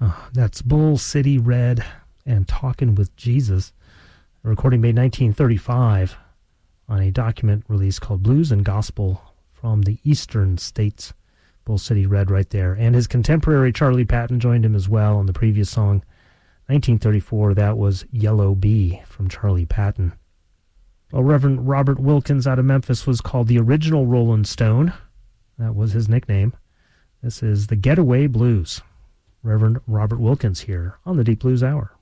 That's Bull City Red and Talkin' with Jesus. A recording made 1935 on a document release called Blues and Gospel from the Eastern States. Bull City Red right there. And his contemporary Charlie Patton joined him as well on the previous song. 1934, that was Yellow Bee from Charlie Patton. Well, Reverend Robert Wilkins out of Memphis was called the original Rolling Stone. That was his nickname. This is the Getaway Blues. Reverend Robert Wilkins here on the Deep Blues Hour.